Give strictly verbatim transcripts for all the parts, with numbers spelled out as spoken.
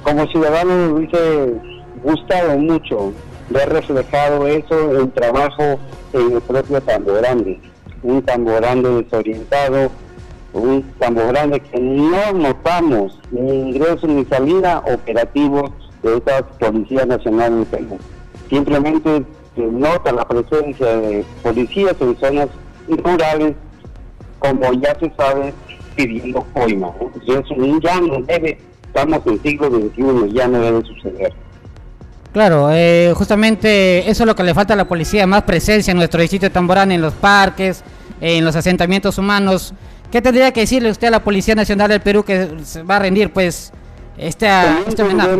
como ciudadano me hubiese gustado mucho ver reflejado eso en trabajo en el propio Tamborande, un Tamborande desorientado, un Tamborande que no notamos ni ingreso ni salida operativo de esta Policía Nacional de Perú. Simplemente se nota la presencia de policías en zonas rurales, como ya se sabe, pidiendo coima, ¿no? Y eso ya no debe, estamos en siglo veintiuno, ya no debe suceder. Claro, eh, justamente eso es lo que le falta a la policía, más presencia en nuestro distrito de Tamborande, en los parques, en los asentamientos humanos. ¿Qué tendría que decirle usted a la Policía Nacional del Perú que se va a rendir, pues, este, este homenaje?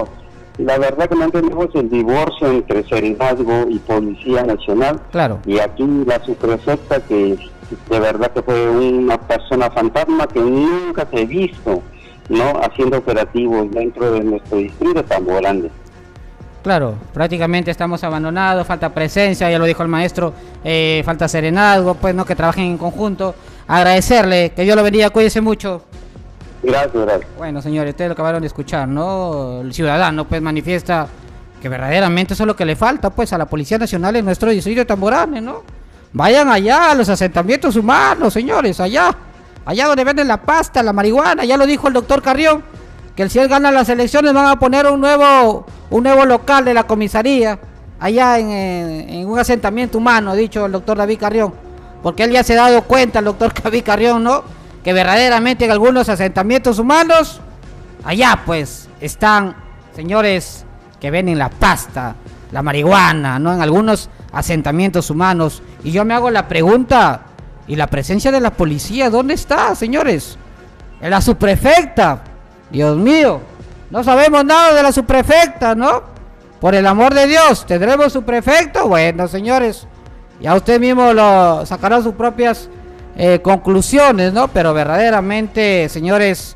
La verdad que no entendemos el divorcio entre Serenazgo y Policía Nacional. Claro. Y aquí la subprefecta, que de verdad que fue una persona fantasma que nunca se ha visto, ¿no?, haciendo operativos dentro de nuestro distrito tan grande. Claro, prácticamente estamos abandonados, falta presencia, ya lo dijo el maestro, eh, falta serenazgo, pues, no, que trabajen en conjunto. Agradecerle, que Dios lo bendiga, cuídese mucho. Gracias, gracias. Bueno, señores, ustedes lo acabaron de escuchar, ¿no? El ciudadano, pues, manifiesta que verdaderamente eso es lo que le falta, pues, a la Policía Nacional en nuestro distrito de Tamborane, ¿no? Vayan allá a los asentamientos humanos, señores, allá, allá donde venden la pasta, la marihuana. Ya lo dijo el doctor Carrión, que el si él gana las elecciones van a poner un nuevo, un nuevo local de la comisaría, allá en, en, en un asentamiento humano, ha dicho el doctor David Carrión, porque él ya se ha dado cuenta, el doctor David Carrión, ¿no?, que verdaderamente en algunos asentamientos humanos, allá pues están, señores, que venden la pasta, la marihuana, ¿no?, en algunos asentamientos humanos. Y yo me hago la pregunta, ¿y la presencia de la policía dónde está, señores? En la subprefecta, Dios mío, no sabemos nada de la subprefecta, ¿no? Por el amor de Dios, ¿tendremos subprefecto? Bueno, señores, ya usted mismo lo sacará sus propias Eh, conclusiones, ¿no? Pero verdaderamente, señores,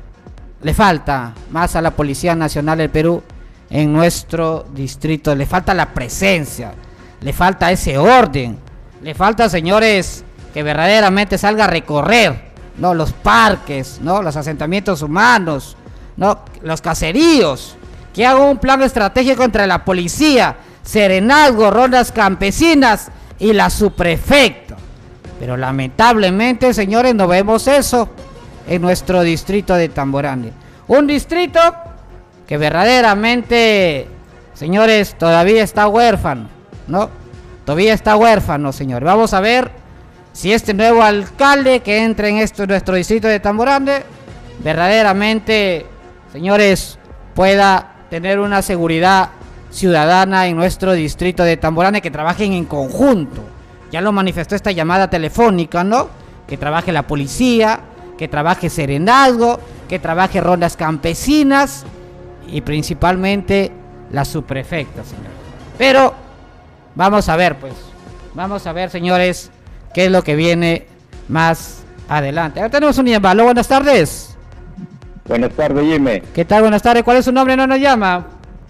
le falta más a la Policía Nacional del Perú en nuestro distrito, le falta la presencia, le falta ese orden, le falta, señores, que verdaderamente salga a recorrer, ¿no?, los parques, ¿no?, los asentamientos humanos, ¿no?, los caseríos, que haga un plan estratégico entre la policía, serenazgo, rondas campesinas y la subprefecta. Pero lamentablemente, señores, no vemos eso en nuestro distrito de Tamborande. Un distrito que verdaderamente, señores, todavía está huérfano, ¿no? Todavía está huérfano, señores. Vamos a ver si este nuevo alcalde que entre en esto, nuestro distrito de Tamborande, verdaderamente, señores, pueda tener una seguridad ciudadana en nuestro distrito de Tamborande, que trabajen en conjunto. Ya lo manifestó esta llamada telefónica, ¿no? Que trabaje la policía, que trabaje serenazgo, que trabaje rondas campesinas y principalmente la subprefecta, señor. Pero vamos a ver, pues, vamos a ver, señores, qué es lo que viene más adelante. Ahora tenemos un llamado. Buenas tardes. Buenas tardes, Jimmy. ¿Qué tal? Buenas tardes. ¿Cuál es su nombre? ¿No nos llama?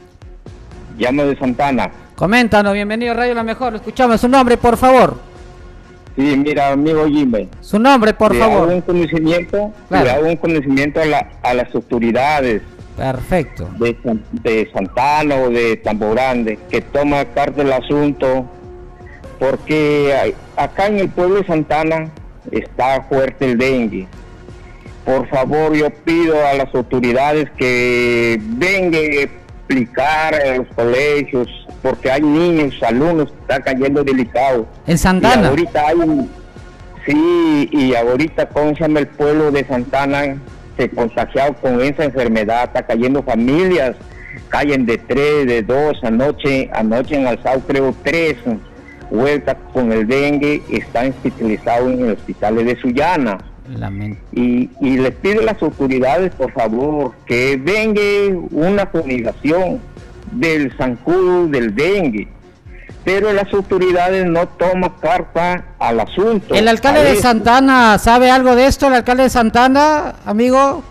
Llamo de Santana. Coméntanos, bienvenido a Radio La Mejor, lo escuchamos. Su nombre, por favor. Sí, mira, amigo Jimmy. Su nombre, por le favor. Hago un conocimiento, claro. Le hago un conocimiento a, la, a las autoridades. Perfecto. De, de Santana o de Tamborande, que toma carta el asunto, porque hay, acá en el pueblo de Santana está fuerte el dengue. Por favor, yo pido a las autoridades que vengan a explicar en los colegios, porque hay niños, alumnos que están cayendo delicados. En Santana. Y ahorita hay, sí, y ahorita, ¿cómo se llama? El pueblo de Santana se contagiado con esa enfermedad, está cayendo familias, caen de tres, de dos, anoche, anoche en Alzao creo tres vueltas con el dengue, están hospitalizados en el hospital de Sullana. Y, y les pido a las autoridades, por favor, que venga una fumigación del zancudo del dengue, pero las autoridades no toman carta al asunto. ¿El alcalde de Santana sabe algo de esto? ¿El alcalde de Santana, amigo?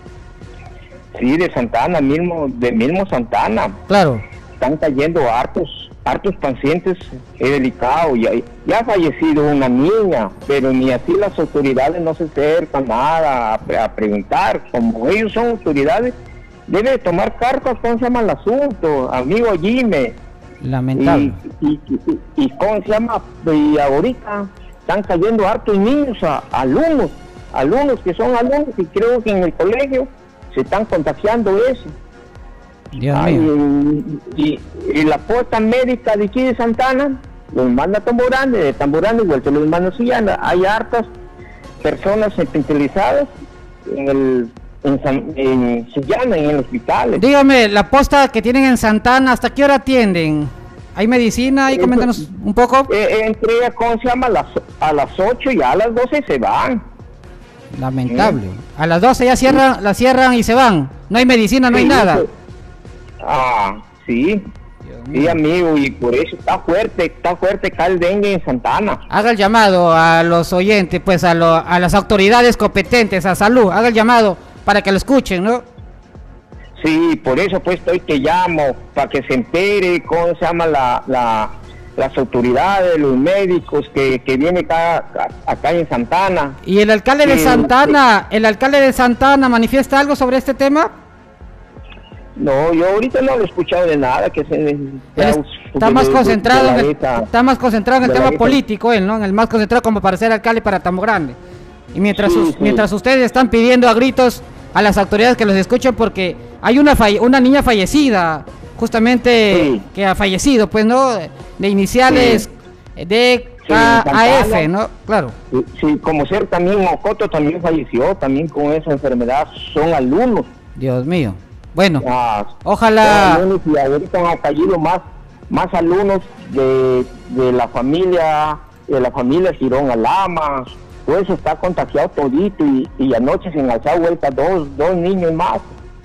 Sí, de Santana, mismo, de mismo Santana. Claro. Están cayendo hartos, hartos pacientes, es delicado. Ya, ya ha fallecido una niña, pero ni así las autoridades no se acercan nada a, a preguntar. Como ellos son autoridades, debe tomar cartas, ¿cómo se llama el asunto? Amigo Jimmy. Lamentable. Y, y, y, y ¿cómo se llama? Y ahorita están cayendo hartos niños, a, alumnos, alumnos que son alumnos y creo que en el colegio se están contagiando eso. Dios Ay, mío. Y, y la posta médica de aquí de Santana los manda a Tamborán, de Tamborán igual se los manda a Sillana. Hay hartas personas especializadas en el en, San, en Sillana, en el hospital. Dígame, la posta que tienen en Santana, ¿hasta qué hora atienden? ¿Hay medicina? Ahí coméntanos un poco. Eh, entrega, ¿cómo se llama? A las, a las ocho y a las doce se van. Lamentable. A las doce ya cierran, la cierran y se van. No hay medicina, no hay Sí, nada. eso. Ah, sí. Sí, amigo, y por eso está fuerte, está fuerte acá el dengue en Santana. Haga el llamado a los oyentes, pues a, lo, a las autoridades competentes, a salud, haga el llamado para que lo escuchen, ¿no? Sí, por eso pues estoy que llamo, para que se entere cómo se llama la, la, las autoridades, los médicos que, que vienen acá, acá en Santana. ¿Y el alcalde de Eh, Santana, el alcalde de Santana manifiesta algo sobre este tema? No, yo ahorita no he escuchado de nada que se... Él está más concentrado en el, está más concentrado en el tema político, él, ¿no? En el más concentrado como para ser alcalde para Tambo Grande. Y mientras, Sí, sus- sí. mientras ustedes están pidiendo a gritos a las autoridades que los escuchen porque hay una falle- una niña fallecida, justamente Sí. que ha fallecido, pues, ¿no? De iniciales de Sí, K A F, Santana. ¿no? Claro. Sí, como ser también Mocoto también falleció, también con esa enfermedad, son alumnos. Dios mío. Bueno, Ah, ojalá... son alumnos y ahorita han caído más, más alumnos de, de la familia, de la familia Girón Alama, todo eso está contagiado todito y, y anoche se han alzado vuelta dos, dos niños más.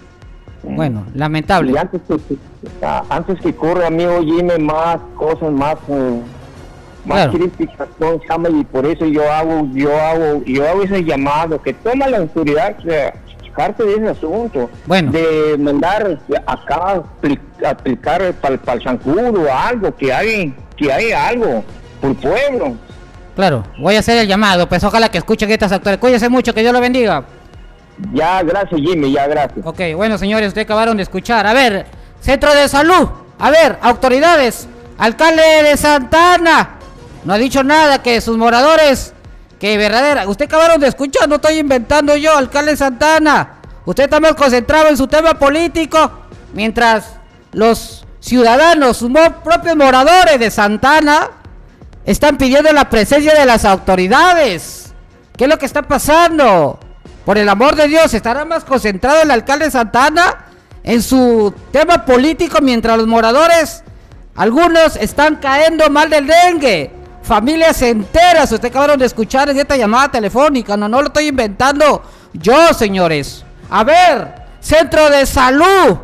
Bueno, lamentable. Y antes que, ah, antes que corre, amigo Jimmy, más cosas más eh, más Claro. críticas, ¿no? Se llama, y por eso yo hago yo hago yo hago ese llamado que toma la autoridad que parte de ese asunto, Bueno. de mandar acá apli- aplicar para el zancudo o algo, que hay que hay algo por pueblo. Claro, voy a hacer el llamado, pues ojalá que escuchen estas autoridades. Cuídense mucho, que Dios lo bendiga. Ya, gracias Jimmy, ya gracias. Ok, bueno señores, ustedes acabaron de escuchar. A ver, Centro de Salud. A ver, autoridades. Alcalde de Santana. No ha dicho nada que sus moradores. Que verdadera. Usted acabaron de escuchar, no estoy inventando yo, alcalde de Santana. Usted está más concentrado en su tema político. Mientras los ciudadanos, sus mo- propios moradores de Santana, están pidiendo la presencia de las autoridades. ¿Qué es lo que está pasando? Por el amor de Dios, ¿estará más concentrado el alcalde de Santana en su tema político mientras los moradores, algunos están cayendo mal del dengue? Familias enteras, ustedes acabaron de escuchar en esta llamada telefónica, no, no lo estoy inventando yo, señores. A ver, Centro de Salud.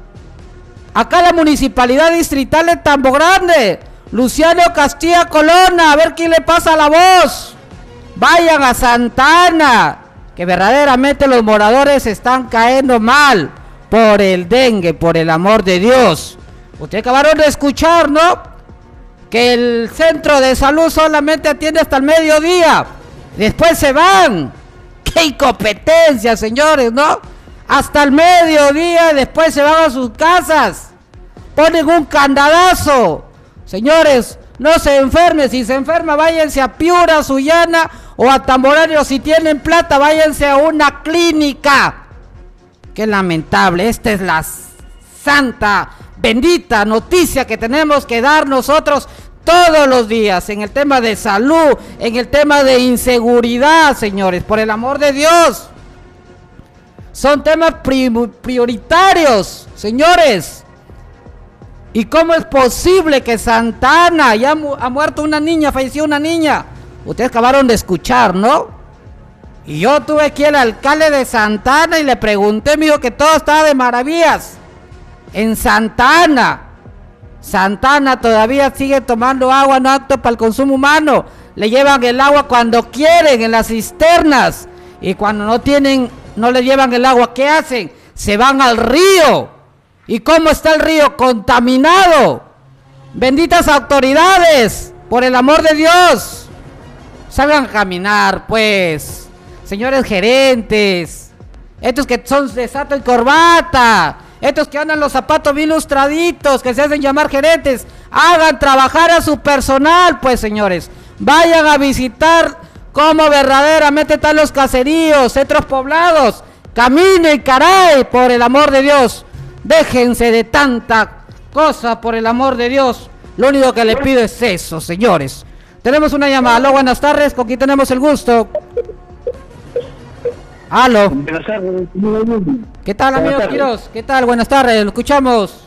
Acá la Municipalidad Distrital de Tambo Grande. Luciano Castilla Colonna, a ver quién le pasa la voz. Vayan a Santana, que verdaderamente los moradores están cayendo mal por el dengue, por el amor de Dios. Ustedes acabaron de escuchar, ¿no? Que el centro de salud solamente atiende hasta el mediodía. Después se van. ¡Qué incompetencia, señores!, ¿no? Hasta el mediodía y después se van a sus casas. Ponen un candadazo. Señores, no se enfermen. Si se enferma, váyanse a Piura, Sullana o a Tamborano. Si tienen plata, váyanse a una clínica. Qué lamentable. Esta es la santa, bendita noticia que tenemos que dar nosotros todos los días en el tema de salud, en el tema de inseguridad, señores, por el amor de Dios. Son temas prim- prioritarios, señores. ¿Y cómo es posible que Santana ya mu- ha muerto una niña, falleció una niña? Ustedes acabaron de escuchar, ¿no? Y yo tuve aquí al alcalde de Santana y le pregunté, me dijo que todo estaba de maravillas. En Santana. Santana todavía sigue tomando agua no apta para el consumo humano. Le llevan el agua cuando quieren en las cisternas. Y cuando no tienen, no le llevan el agua, ¿qué hacen? Se van al río. ¿Y cómo está el río? Contaminado. Benditas autoridades, por el amor de Dios, salgan a caminar, pues. Señores gerentes, estos que son de saco y corbata, estos que andan los zapatos bien lustraditos, que se hacen llamar gerentes, hagan trabajar a su personal, pues señores, vayan a visitar cómo verdaderamente están los caseríos, centros poblados, caminen, caray, por el amor de Dios, déjense de tanta cosa, por el amor de Dios, lo único que les pido es eso, señores. Tenemos una llamada. Aló, buenas tardes, ¿con quién tenemos el gusto? Aló. Buenas tardes. ¿Qué tal, amigo Buenas tardes. Quiroz? ¿Qué tal? Buenas tardes, lo escuchamos.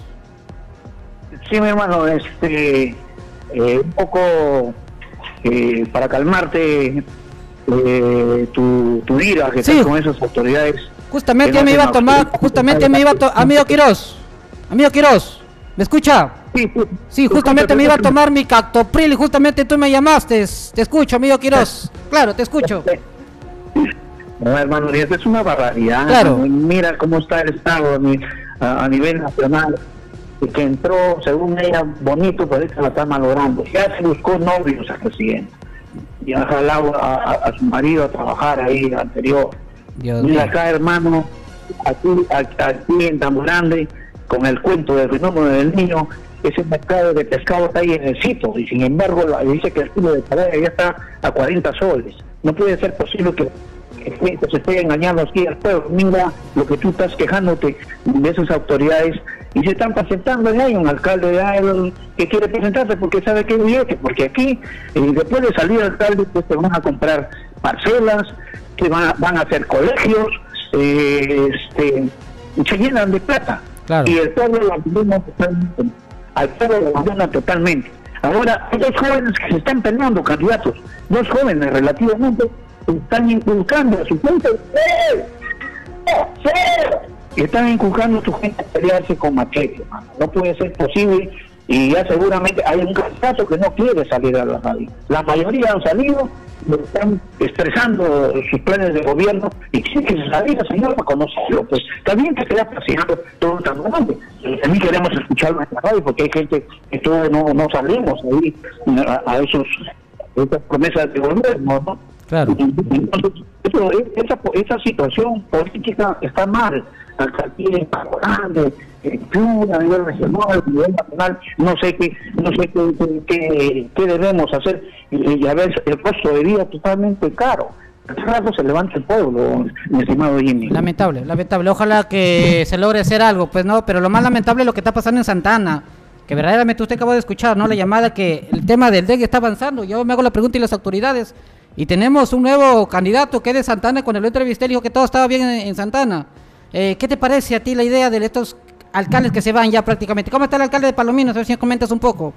Sí, mi hermano, este, eh, un poco eh, para calmarte eh, tu, tu ira que Sí. estás con esas autoridades. Justamente que no me iba a hacen tomar, absolutamente justamente nada. me iba a to- amigo Quiroz, amigo Quiroz, ¿me escucha? Sí, sí. Sí, justamente me iba a tomar mi Captopril y justamente tú me llamaste. Te escucho, amigo Quiroz. Claro, te escucho. No, hermano, esto es una barbaridad. Claro. Mira cómo está el Estado a, ni- a- a nivel nacional, y que entró, según ella, bonito, pero esta la está malogrando. Ya se buscó novios al presidente. Y ha jalado a, a- a su marido a trabajar ahí anterior. Dios Mira mío. acá, hermano, aquí, aquí, aquí en Tambo Grande, con el cuento del fenómeno del niño, ese mercado de pescado está ahí en el sitio, y sin embargo la- dice que el kilo de cadera ya está a cuarenta soles. No puede ser posible que, que se esté engañando aquí al pueblo. Mira lo que tú estás quejándote de esas autoridades, y se están presentando. Ya hay un alcalde ya, el, que quiere presentarse porque sabe que es billete, porque aquí eh, después de salir alcalde, pues te van a comprar parcelas, que van a, van a hacer colegios, eh, este, se llenan de plata. Claro. Y el pueblo lo abandona totalmente. Al pueblo lo abandona totalmente. Ahora, hay dos jóvenes que se están peleando, candidatos, dos jóvenes relativamente, están inculcando a su gente, ¡eh! ¡Eh! y están inculcando a su gente a pelearse con machete, hermano. No puede ser posible, y ya seguramente hay un candidato que no quiere salir a la radio. La mayoría han salido, lo están expresando sus planes de gobierno, y quieren que se salga, señor, para conocerlo. Pues está bien que queda paseando todo tan grande. También queremos escucharlo en la radio, porque hay gente que todos no, no salimos ahí a, a esos esas promesas de gobierno, ¿no? Claro. Entonces, eso, esa, esa situación política está mal. Aquí en Campo Grande, en Piura, a nivel regional, a nivel nacional, no sé qué, no sé qué, qué, qué, qué debemos hacer. Y, y a ver, el costo de vida totalmente caro. Rato se levanta el pueblo, mi estimado Jimmy. Lamentable, lamentable. Ojalá que se logre hacer algo, pues no, pero lo más lamentable es lo que está pasando en Santana, que verdaderamente usted acabó de escuchar, ¿no? La llamada que el tema del dengue está avanzando. Yo me hago la pregunta y las autoridades, y tenemos un nuevo candidato que es de Santana. Cuando lo entrevisté dijo que todo estaba bien en, en Santana. Eh, ¿Qué te parece a ti la idea de estos alcaldes que se van ya prácticamente? ¿Cómo está el alcalde de Palomino? A ver si me comentas un poco.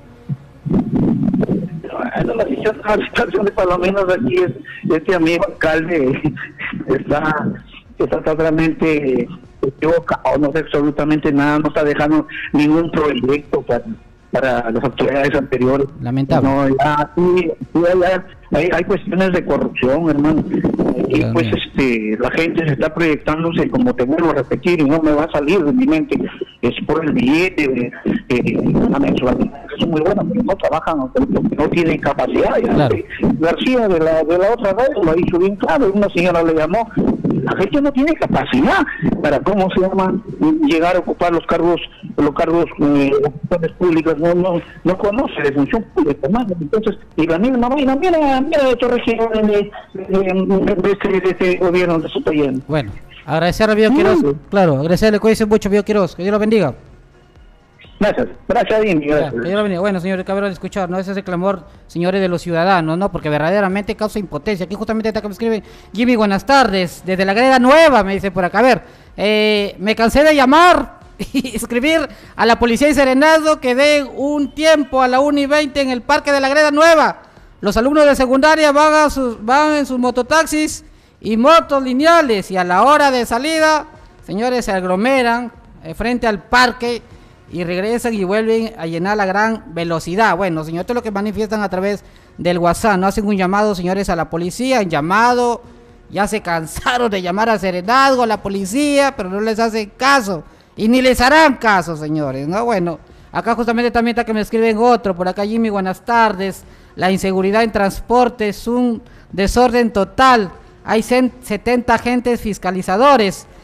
Bueno, la situación, la situación de Palominos aquí es, este amigo alcalde está, está totalmente equivocado, no sé absolutamente nada, no está dejando ningún proyecto para, para las autoridades anteriores. Lamentable. No, ya, sí, sí, ya, hay, hay cuestiones de corrupción, hermano. Y Dios pues mío. este, la gente se está proyectándose, como te vuelvo a repetir, y no me va a salir de mi mente, es por el billete, eh, una mensualidad que es muy buena, pero no trabajan porque no tienen capacidad. Ya. Claro. García de la de la otra radio lo hizo bien claro, una señora le llamó, la gente no tiene capacidad para, ¿cómo se llama?, llegar a ocupar los cargos, los cargos eh, las funciones públicas, no, no, no conoce de función pública, hermano. Entonces, y la misma vaina, mira, mira de estos regiones de, de, de, de este, de este gobierno donde se está yendo. Bueno, agradecer a Bio Quiroz, Sí. claro, agradecerle, cuídense mucho, Bio Quiroz, que Dios lo bendiga. Gracias, gracias, Dini, Ya, gracias. que Dios lo bendiga. Bueno, señores, acabaron de escuchar, ¿no? Ese es el clamor, señores, de los ciudadanos, ¿no? Porque verdaderamente causa impotencia. Aquí justamente está que me escribe Jimmy, buenas tardes, desde la Greda Nueva, me dice por acá. A ver, eh, me cansé de llamar y escribir a la policía y Serenazgo que den un tiempo a la una y veinte en el parque de la Greda Nueva. Los alumnos de secundaria van, a sus, van en sus mototaxis y motos lineales, y a la hora de salida, señores, se aglomeran eh, frente al parque y regresan y vuelven a llenar la gran velocidad. Bueno, señores, esto es lo que manifiestan a través del WhatsApp, no hacen un llamado, señores, a la policía, han llamado, ya se cansaron de llamar a Serenazgo, a la policía, pero no les hacen caso, y ni les harán caso, señores, ¿no? Bueno, acá justamente también está que me escriben otro, por acá Jimmy, buenas tardes, la inseguridad en transporte es un desorden total, hay setenta agentes fiscalizadores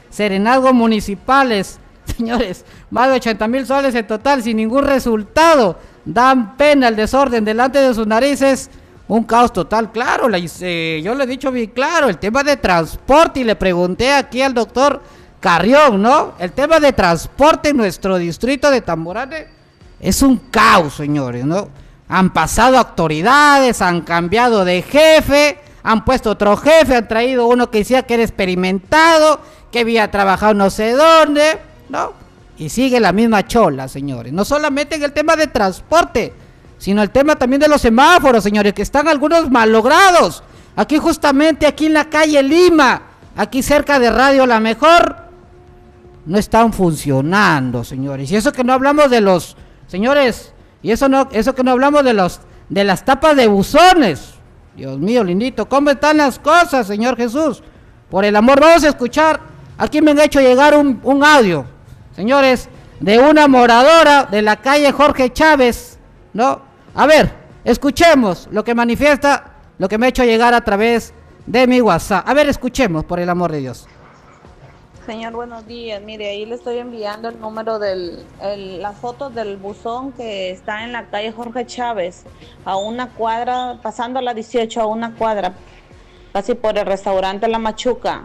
serenazgos municipales. Señores, más de ochenta mil soles en total, sin ningún resultado. Dan pena el desorden delante de sus narices. Un caos total, claro. La, eh, yo le he dicho bien claro, el tema de transporte, y le pregunté aquí al doctor Carrión, ¿no? El tema de transporte en nuestro distrito de Tamborane es un caos, señores, ¿no? Han pasado autoridades, han cambiado de jefe, han puesto otro jefe, han traído uno que decía que era experimentado, que había trabajado no sé dónde, ¿no? Y sigue la misma chola, señores. No solamente en el tema de transporte, sino el tema también de los semáforos, señores, que están algunos malogrados. Aquí justamente, aquí en la calle Lima, aquí cerca de Radio La Mejor, no están funcionando, señores. Y eso que no hablamos de los, señores, y eso no, eso que no hablamos de los, de las tapas de buzones. Dios mío, lindito, ¿cómo están las cosas, Señor Jesús? Por el amor, vamos a escuchar, aquí me han hecho llegar un, un audio, señores, de una moradora de la calle Jorge Chávez, ¿no? A ver, escuchemos lo que manifiesta, lo que me ha hecho llegar a través de mi WhatsApp. A ver, escuchemos, por el amor de Dios. Señor, buenos días. Mire, ahí le estoy enviando el número del, el, las fotos del buzón que está en la calle Jorge Chávez, a una cuadra, pasando a la dieciocho, a una cuadra, casi por el restaurante La Machuca.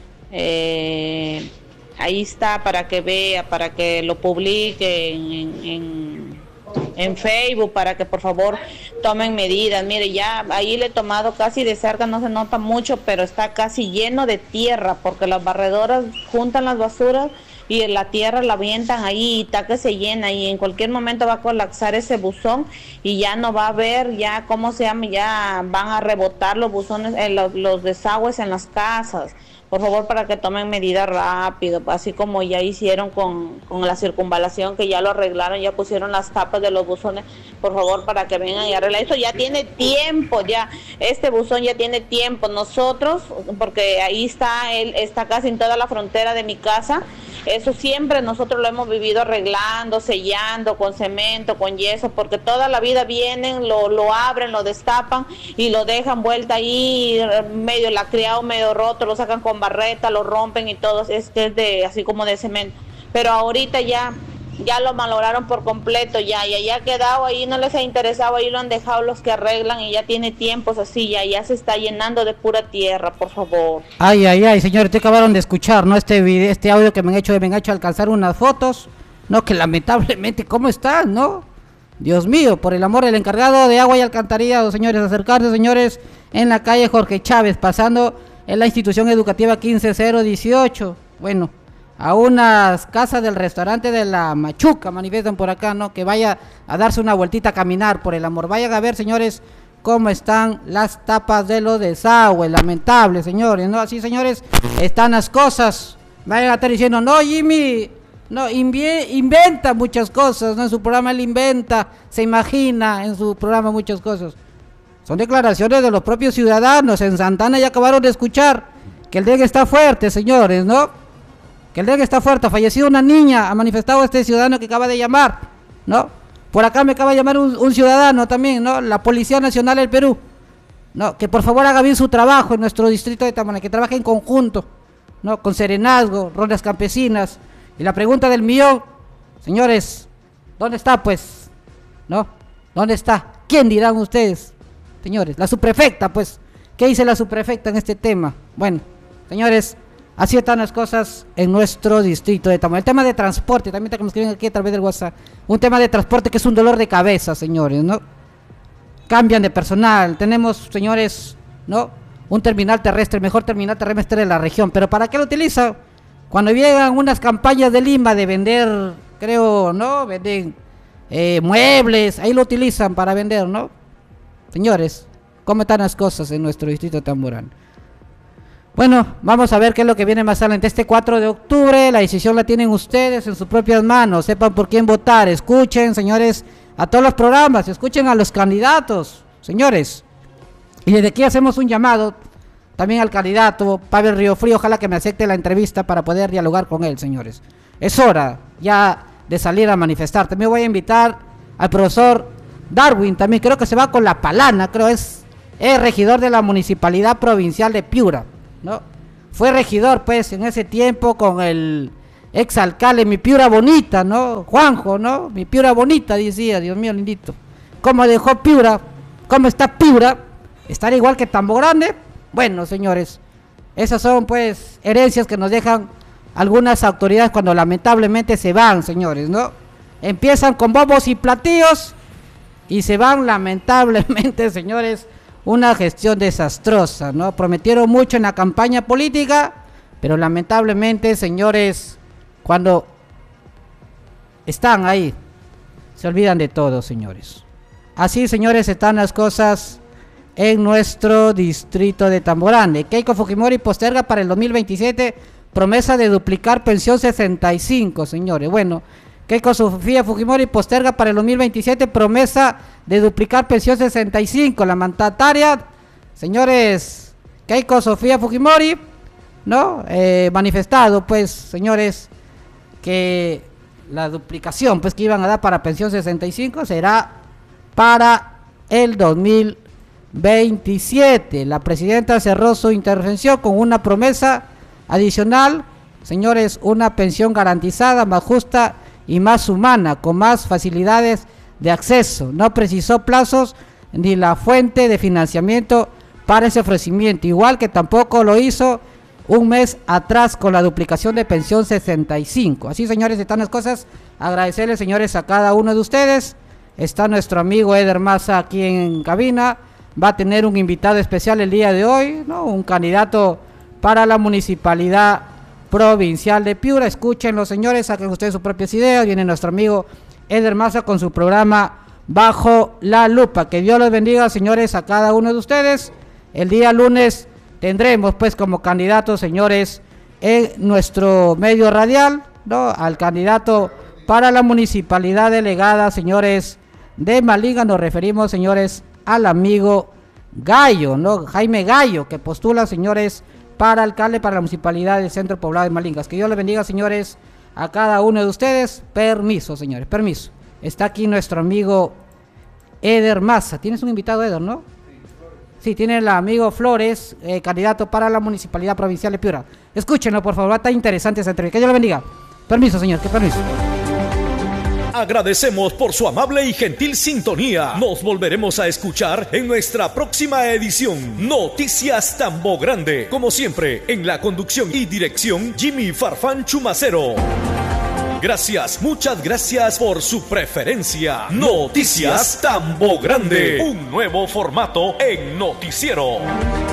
Eh, ahí está para que vea, para que lo publique en, en, en, en Facebook, para que por favor tomen medidas. Mire, ya ahí le he tomado casi de cerca, no se nota mucho, pero está casi lleno de tierra, porque las barredoras juntan las basuras y la tierra la avientan ahí y está que se llena, y en cualquier momento va a colapsar ese buzón y ya no va a haber, ya, ¿cómo se llama? Ya van a rebotar los buzones, eh, los, los desagües en las casas. Por favor, para que tomen medidas rápido, así como ya hicieron con, con la circunvalación, que ya lo arreglaron, ya pusieron las tapas de los buzones. Por favor, para que vengan y arreglen. Esto ya tiene tiempo, ya, este buzón ya tiene tiempo. Nosotros, porque ahí está, él está casi en toda la frontera de mi casa, eso siempre nosotros lo hemos vivido arreglando, sellando, con cemento, con yeso, porque toda la vida vienen, lo, lo abren, lo destapan y lo dejan vuelta ahí, medio lacriado, medio roto, lo sacan con barreta, lo rompen y todo, es que es de, así como de cemento. Pero ahorita ya, ya lo malograron por completo, ya, ya, ya ha quedado ahí, no les ha interesado, ahí lo han dejado los que arreglan y ya tiene tiempos así, ya, ya se está llenando de pura tierra, por favor. Ay, ay, ay, señores, te acabaron de escuchar, ¿no? Este video, este audio que me han hecho, me han hecho alcanzar unas fotos, ¿no? Que lamentablemente, ¿cómo están, no? Dios mío, por el amor del encargado de agua y alcantarillado, señores, acercarse, señores, en la calle Jorge Chávez, pasando en la institución educativa quince cero dieciocho, bueno, a unas casas del restaurante de La Machuca, manifiestan por acá, ¿no? Que vaya a darse una vueltita a caminar, por el amor. Vayan a ver, señores, cómo están las tapas de los desagües, lamentable, señores, ¿no? Así, señores, están las cosas. Vayan a estar diciendo, no, Jimmy, no, invie, inventa muchas cosas, ¿no? En su programa él inventa, se imagina en su programa muchas cosas. Son declaraciones de los propios ciudadanos. En Santana ya acabaron de escuchar que el dengue está fuerte, señores, ¿no? Que el dengue está fuerte, ha fallecido una niña, ha manifestado este ciudadano que acaba de llamar, ¿no? Por acá me acaba de llamar un, un ciudadano también, ¿no? La Policía Nacional del Perú, ¿no? Que por favor haga bien su trabajo en nuestro distrito de Tamborane, que trabaje en conjunto, ¿no? Con serenazgo, rondas campesinas. Y la pregunta del millón, señores, ¿dónde está, pues? ¿No? ¿Dónde está? ¿Quién dirán ustedes? Señores, la subprefecta, pues, ¿qué dice la subprefecta en este tema? Bueno, señores, así están las cosas en nuestro distrito de Tamborane. El tema de transporte, también te escriben aquí a través del WhatsApp, un tema de transporte que es un dolor de cabeza, señores, ¿no? Cambian de personal, tenemos, señores, ¿no? Un terminal terrestre, el mejor terminal terrestre de la región, pero ¿para qué lo utiliza? Cuando llegan unas campañas de Lima de vender, creo, ¿no? Venden eh, muebles, ahí lo utilizan para vender, ¿no? Señores, ¿cómo están las cosas en nuestro distrito de Tamborane? Bueno, vamos a ver qué es lo que viene más adelante. Este cuatro de octubre, la decisión la tienen ustedes en sus propias manos. Sepan por quién votar. Escuchen, señores, a todos los programas. Escuchen a los candidatos, señores. Y desde aquí hacemos un llamado también al candidato Pavel Riofrío. Ojalá que me acepte la entrevista para poder dialogar con él, señores. Es hora ya de salir a manifestar. También voy a invitar al profesor Darwin. También creo que se va con la palana. Creo es, es regidor de la Municipalidad Provincial de Piura, ¿no? fue regidor, pues, en ese tiempo con el exalcalde, mi Piura bonita, ¿no? Juanjo, ¿no? Mi Piura bonita, decía, Dios mío, lindito. ¿Cómo dejó Piura? ¿Cómo está Piura? ¿Estará igual que Tambo Grande? Bueno, señores, esas son, pues, herencias que nos dejan algunas autoridades cuando lamentablemente se van, señores, ¿no? Empiezan con bombos y platillos y se van lamentablemente, señores, una gestión desastrosa, ¿no? Prometieron mucho en la campaña política, pero lamentablemente, señores, cuando están ahí, se olvidan de todo, señores. Así, señores, están las cosas en nuestro distrito de Tambo Grande. Keiko Fujimori posterga para el dos mil veintisiete promesa de duplicar pensión sesenta y cinco, señores. Bueno, Keiko Sofía Fujimori posterga para el dos mil veintisiete promesa de duplicar pensión sesenta y cinco. La mandataria, señores, Keiko Sofía Fujimori, ¿no? Eh, manifestado, pues, señores, que la duplicación, pues, que iban a dar para pensión sesenta y cinco será para el dos mil veintisiete. La presidenta cerró su intervención con una promesa adicional, señores, una pensión garantizada, más justa y más humana, con más facilidades de acceso. No precisó plazos ni la fuente de financiamiento para ese ofrecimiento, igual que tampoco lo hizo un mes atrás con la duplicación de pensión sesenta y cinco. Así, señores, están las cosas. Agradecerles, señores, a cada uno de ustedes. Está nuestro amigo Eder Maza aquí en cabina. Va a tener un invitado especial el día de hoy, ¿no? Un candidato para la municipalidad provincial de Piura. Escúchenlo, señores, saquen ustedes sus propias ideas. Viene nuestro amigo Eder Maza con su programa Bajo la Lupa. Que Dios los bendiga, señores, a cada uno de ustedes. El día lunes tendremos, pues, como candidato, señores, en nuestro medio radial, ¿no? Al candidato para la municipalidad delegada, señores, de Malinga. Nos referimos, señores, al amigo Gallo, ¿no? Jaime Gallo, que postula, señores, para alcalde para la municipalidad del centro poblado de Malingas. Que Dios les bendiga, señores, a cada uno de ustedes. Permiso, señores, permiso. Está aquí nuestro amigo Eder Maza. ¿Tienes un invitado, Eder, no? Sí, tiene el amigo Flores, eh, candidato para la municipalidad provincial de Piura. Escúchenlo, por favor, está interesante esa entrevista. Que Dios le bendiga. Permiso, señor, que permiso. Agradecemos por su amable y gentil sintonía. Nos volveremos a escuchar en nuestra próxima edición. Noticias Tambo Grande. Como siempre, en la conducción y dirección, Jimmy Farfán Chumacero. Gracias, muchas gracias por su preferencia. Noticias Tambo Grande. Un nuevo formato en noticiero.